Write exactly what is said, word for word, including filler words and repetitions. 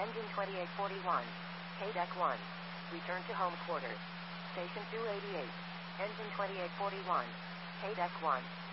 Engine twenty-eight forty-one. K deck one. Return to home quarters. Station two eighty-eight. Engine twenty-eight forty-one. K deck one.